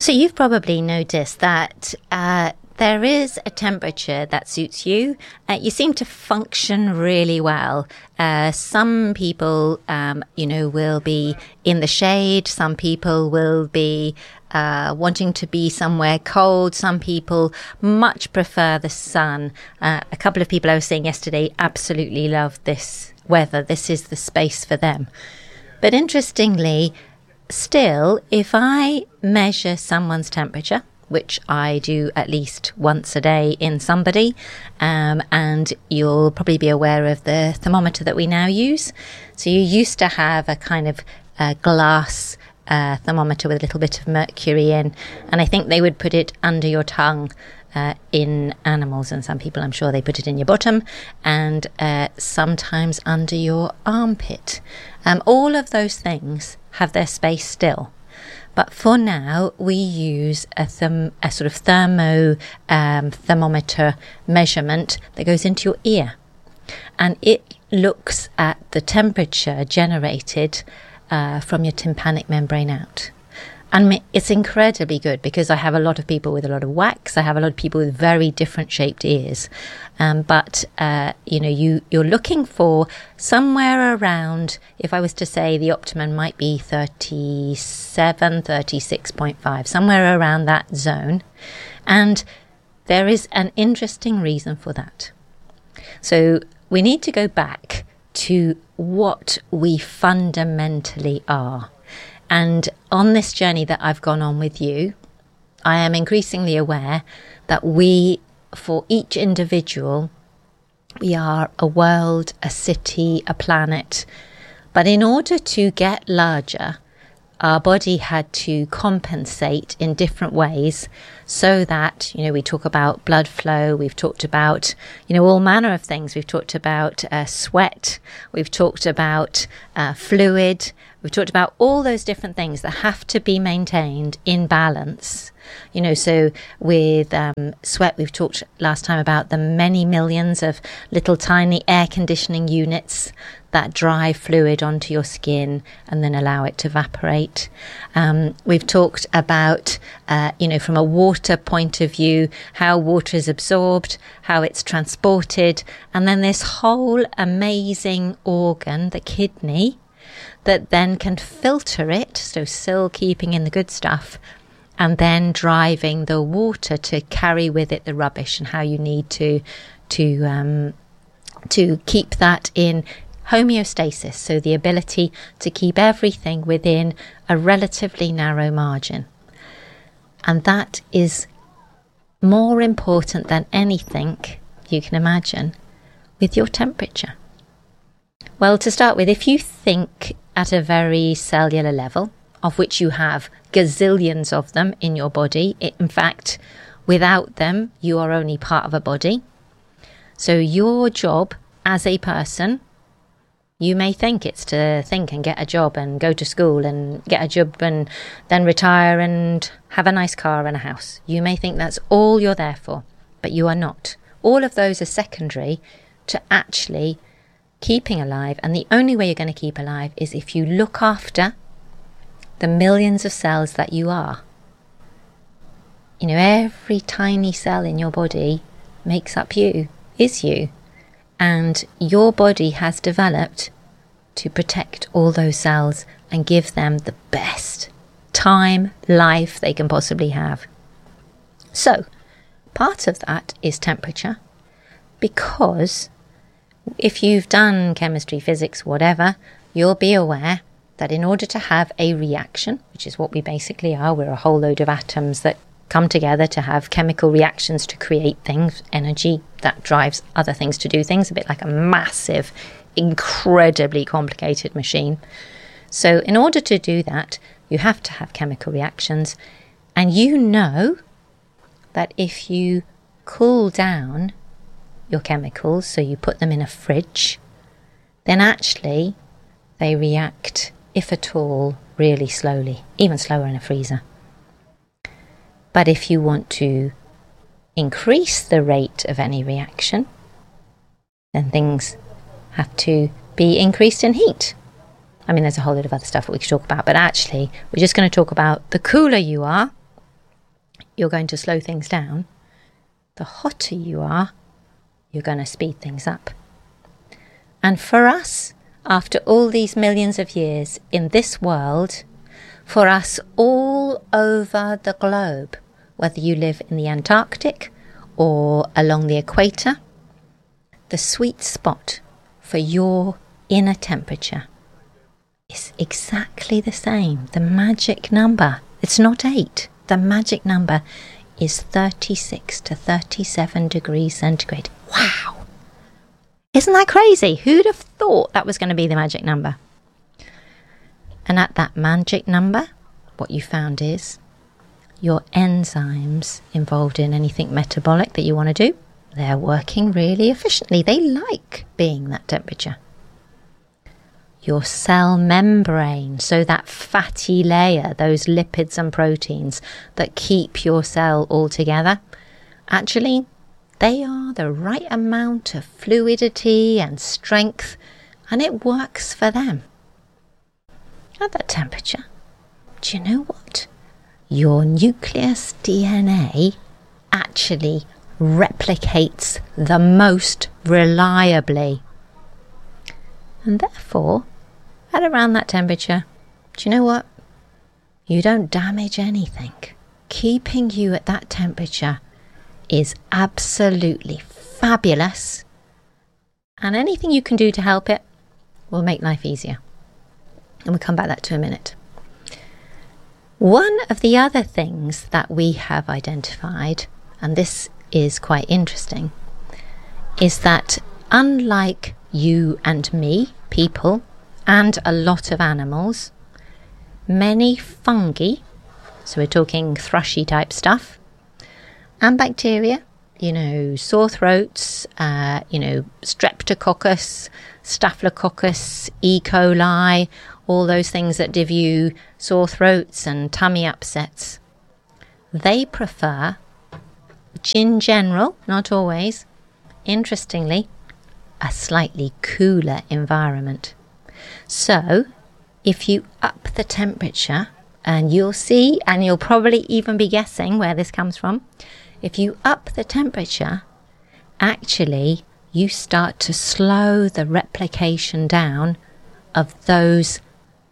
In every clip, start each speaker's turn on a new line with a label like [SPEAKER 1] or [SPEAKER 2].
[SPEAKER 1] So you've probably noticed that there is a temperature that suits you. You seem to function really well. Some people, will be in the shade. Some people will be wanting to be somewhere cold. Some people much prefer the sun. A couple of people I was seeing yesterday absolutely love this weather. This is the space for them. But interestingly, still, if I measure someone's temperature, which I do at least once a day in somebody, and you'll probably be aware of the thermometer that we now use. So you used to have a kind of glass thermometer with a little bit of mercury in, and I think they would put it under your tongue in animals, and some people, I'm sure, they put it in your bottom, and sometimes under your armpit. All of those things have their space still. But for now, we use a sort of thermometer measurement that goes into your ear. And it looks at the temperature generated from your tympanic membrane out. And it's incredibly good because I have a lot of people with a lot of wax. I have a lot of people with very different shaped ears. But you're looking for somewhere around, if I was to say the optimum might be 37, 36.5, somewhere around that zone. And there is an interesting reason for that. So we need to go back to what we fundamentally are. And on this journey that I've gone on with you, I am increasingly aware that for each individual, we are a world, a city, a planet. But in order to get larger, our body had to compensate in different ways so that, we talk about blood flow, we've talked about, all manner of things. We've talked about sweat, we've talked about fluid, we've talked about all those different things that have to be maintained in balance. So with sweat, we've talked last time about the many millions of little tiny air conditioning units that drive fluid onto your skin and then allow it to evaporate. We've talked about, from a water point of view, how water is absorbed, how it's transported, and then this whole amazing organ, the kidney, that then can filter it, so still keeping in the good stuff, and then driving the water to carry with it the rubbish, and how you need to keep that in homeostasis, so the ability to keep everything within a relatively narrow margin. And that is more important than anything you can imagine with your temperature. Well, to start with, if you think at a very cellular level, of which you have gazillions of them in your body, in fact, without them, you are only part of a body. So your job as a person, you may think it's to think and get a job and go to school and get a job and then retire and have a nice car and a house. You may think that's all you're there for, but you are not. All of those are secondary to actually keeping alive. And the only way you're going to keep alive is if you look after the millions of cells that you are. Every tiny cell in your body makes up you, is you. And your body has developed to protect all those cells and give them the best time, life they can possibly have. So, part of that is temperature, because if you've done chemistry, physics, whatever, you'll be aware that in order to have a reaction, which is what we basically are, we're a whole load of atoms that come together to have chemical reactions to create things, energy that drives other things to do things, a bit like a massive, incredibly complicated machine. So in order to do that, you have to have chemical reactions. And you know that if you cool down your chemicals, so you put them in a fridge, then actually they react, if at all, really slowly, even slower in a freezer. But if you want to increase the rate of any reaction, then things have to be increased in heat. I mean, there's a whole lot of other stuff that we could talk about, but actually, we're just going to talk about the cooler you are, you're going to slow things down. The hotter you are, you're going to speed things up. And for us, after all these millions of years in this world, for us all over the globe, whether you live in the Antarctic or along the equator, the sweet spot for your inner temperature is exactly the same. The magic number, it's not 8. The magic number is 36 to 37 degrees centigrade. Wow! Isn't that crazy? Who'd have thought that was going to be the magic number? And at that magic number, what you found is your enzymes involved in anything metabolic that you want to do, they're working really efficiently. They like being that temperature. Your cell membrane, so that fatty layer, those lipids and proteins that keep your cell all together, actually, they are the right amount of fluidity and strength, and it works for them. At that temperature, do you know what? Your nucleus DNA actually replicates the most reliably. And therefore, at around that temperature, do you know what? You don't damage anything. Keeping you at that temperature is absolutely fabulous. And anything you can do to help it will make life easier. And we'll come back to that in a minute. One of the other things that we have identified, and this is quite interesting, is that unlike you and me, people, and a lot of animals, many fungi, so we're talking thrushy type stuff, and bacteria, sore throats, streptococcus, staphylococcus, E. coli, all those things that give you sore throats and tummy upsets, they prefer, in general, not always, interestingly, a slightly cooler environment. So, if you up the temperature, and you'll see, and you'll probably even be guessing where this comes from, if you up the temperature, actually you start to slow the replication down of those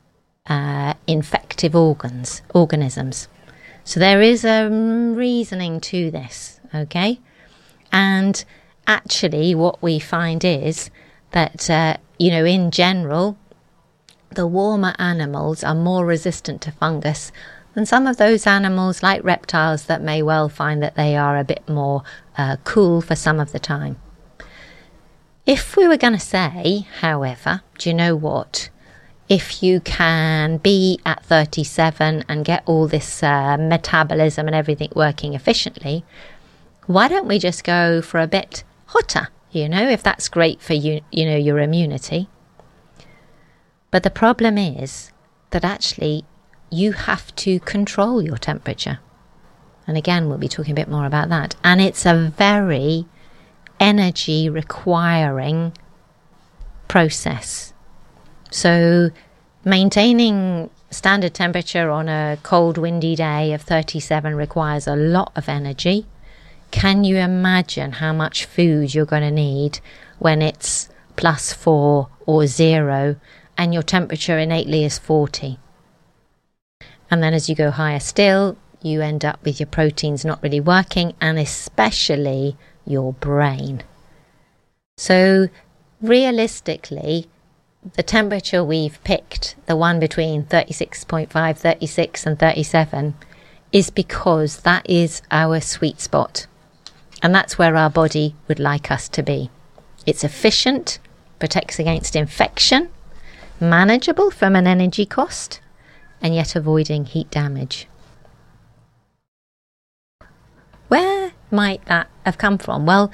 [SPEAKER 1] infective organisms. So there is a reasoning to this, okay? And actually what we find is that, in general, the warmer animals are more resistant to fungus than some of those animals like reptiles that may well find that they are a bit more cool for some of the time. If we were going to say, however, do you know what? If you can be at 37 and get all this metabolism and everything working efficiently, why don't we just go for a bit hotter, if that's great for you, your immunity. But the problem is that actually you have to control your temperature. And again, we'll be talking a bit more about that. And it's a very energy requiring process. So maintaining standard temperature on a cold, windy day of 37 requires a lot of energy. Can you imagine how much food you're going to need when it's +4 or 0 and your temperature innately is 40? And then as you go higher still, you end up with your proteins not really working, and especially your brain. So realistically, the temperature we've picked, the one between 36.5, 36 and 37, is because that is our sweet spot. And that's where our body would like us to be. It's efficient, protects against infection, manageable from an energy cost, and yet avoiding heat damage. Where might that have come from? Well,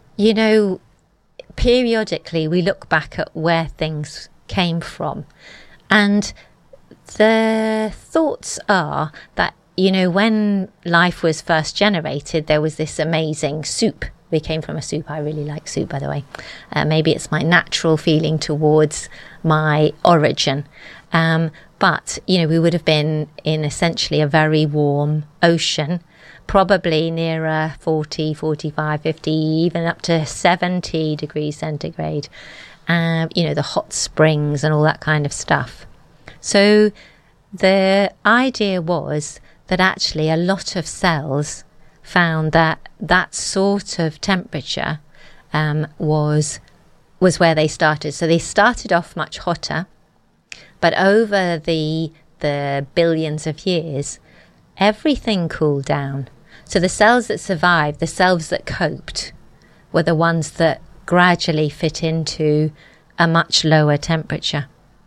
[SPEAKER 1] periodically we look back at where things came from. And the thoughts are that, when life was first generated, there was this amazing soup. We came from a soup. I really like soup, by the way. Maybe it's my natural feeling towards my origin. But, we would have been in essentially a very warm ocean probably nearer 40, 45, 50, even up to 70 degrees centigrade. The hot springs and all that kind of stuff. So the idea was that actually a lot of cells found that that sort of temperature was where they started. So they started off much hotter, but over the billions of years, everything cooled down. So the cells that survived, the cells that coped, were the ones that gradually fit into a much lower temperature.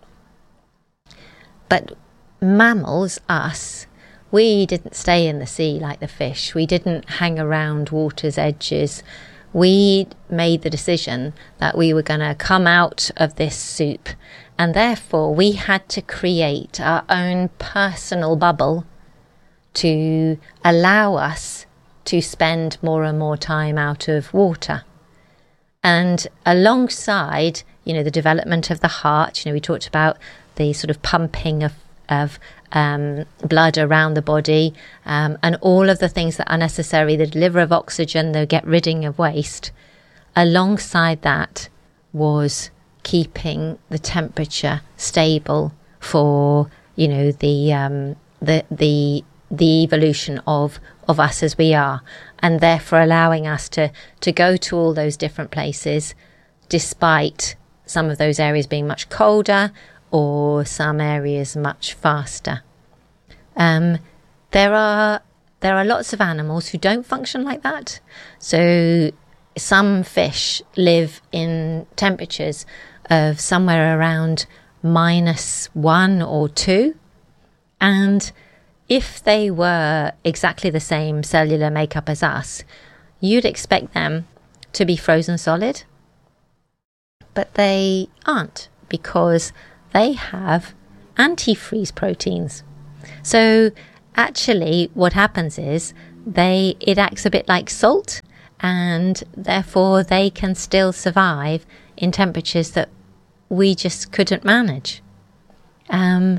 [SPEAKER 1] But mammals, us, we didn't stay in the sea like the fish. We didn't hang around water's edges. We made the decision that we were going to come out of this soup, and therefore we had to create our own personal bubble to allow us to spend more and more time out of water. And alongside, the development of the heart, we talked about the sort of pumping of blood around the body, and all of the things that are necessary, the delivery of oxygen, the get rid of waste. Alongside that was keeping the temperature stable for, the evolution of us as we are, and therefore allowing us to go to all those different places, despite some of those areas being much colder or some areas much faster. There are lots of animals who don't function like that. So some fish live in temperatures of somewhere around -1 or 2, and if they were exactly the same cellular makeup as us, you'd expect them to be frozen solid. But they aren't, because they have antifreeze proteins. So actually what happens is it acts a bit like salt, and therefore they can still survive in temperatures that we just couldn't manage. And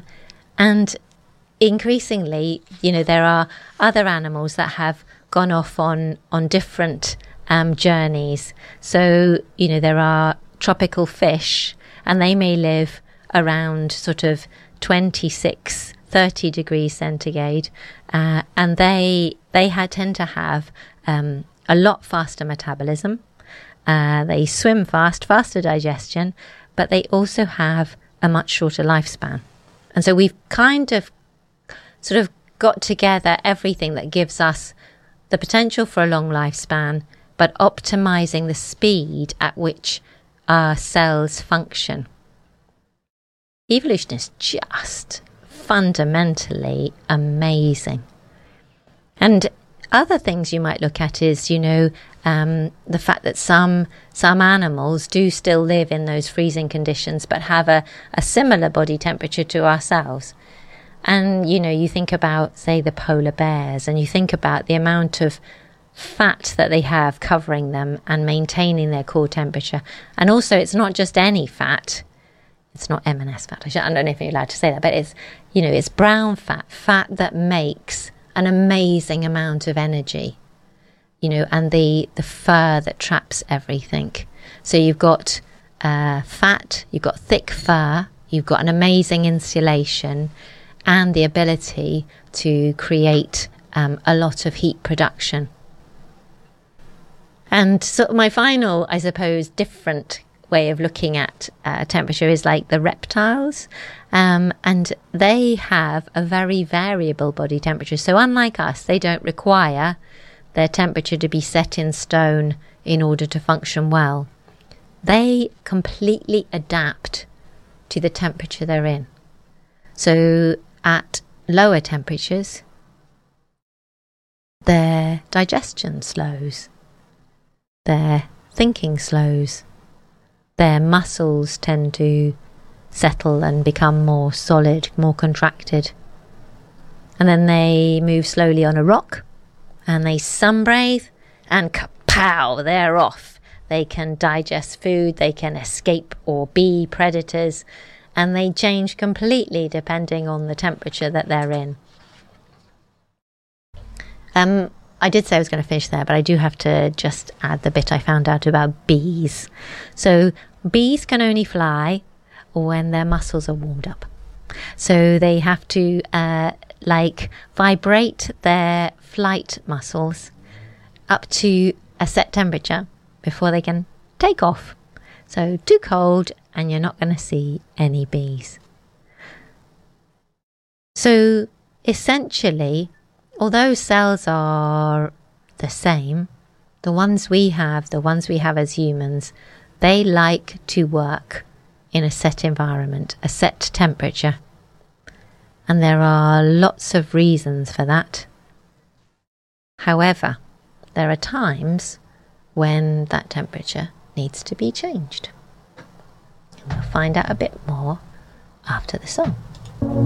[SPEAKER 1] increasingly, there are other animals that have gone off on different journeys. So, there are tropical fish, and they may live around sort of 26, 30 degrees centigrade, and they tend to have a lot faster metabolism. They swim faster digestion, but they also have a much shorter lifespan. And so we've kind of sort of got together everything that gives us the potential for a long lifespan, but optimizing the speed at which our cells function. Evolution is just fundamentally amazing. And other things you might look at is, the fact that some animals do still live in those freezing conditions, but have a similar body temperature to ourselves. And, you think about, say, the polar bears, and you think about the amount of fat that they have covering them and maintaining their core temperature. And also, it's not just any fat. It's not M&S fat. I don't know if you're allowed to say that, but it's brown fat that makes an amazing amount of energy, and the fur that traps everything. So you've got fat, you've got thick fur, you've got an amazing insulation, and the ability to create a lot of heat production. And so my final, I suppose, different way of looking at temperature is like the reptiles, and they have a very variable body temperature. So unlike us, they don't require their temperature to be set in stone in order to function well. They completely adapt to the temperature they're in. So at lower temperatures, their digestion slows, their thinking slows, their muscles tend to settle and become more solid, more contracted. And then they move slowly on a rock, and they sunbathe, and kapow, they're off. They can digest food, they can escape or be predators, and they change completely depending on the temperature that they're in. I did say I was going to finish there, but I do have to just add the bit I found out about bees. So bees can only fly when their muscles are warmed up. So they have to vibrate their flight muscles up to a set temperature before they can take off. So too cold and you're not going to see any bees. So essentially, although cells are the same, the ones we have as humans, they like to work in a set environment, a set temperature. And there are lots of reasons for that. However, there are times when that temperature needs to be changed. And we'll find out a bit more after the song.